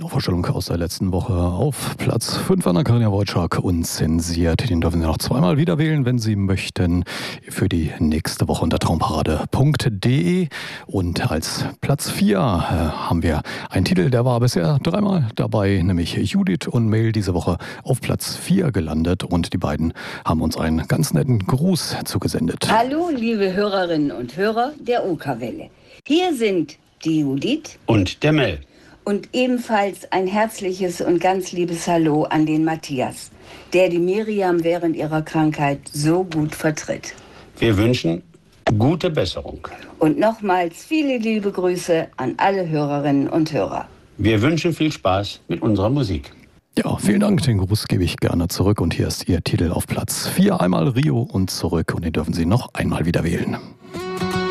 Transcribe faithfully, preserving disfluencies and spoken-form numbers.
Kinovorstellung aus der letzten Woche auf Platz fünf an der Carina Wojcik, unzensiert. Den dürfen Sie noch zweimal wieder wählen, wenn Sie möchten, für die nächste Woche unter traumparade punkt de. Und als Platz vier äh, haben wir einen Titel, der war bisher dreimal dabei, nämlich Judith und Mail, diese Woche auf Platz vier gelandet. Und die beiden haben uns einen ganz netten Gruß zugesendet. Hallo, liebe Hörerinnen und Hörer der Okerwelle. Hier sind die Judith und der Mel. Und ebenfalls ein herzliches und ganz liebes Hallo an den Matthias, der die Miriam während ihrer Krankheit so gut vertritt. Wir wünschen gute Besserung. Und nochmals viele liebe Grüße an alle Hörerinnen und Hörer. Wir wünschen viel Spaß mit unserer Musik. Ja, vielen Dank, den Gruß gebe ich gerne zurück. Und hier ist Ihr Titel auf Platz vier, einmal Rio und zurück. Und den dürfen Sie noch einmal wieder wählen.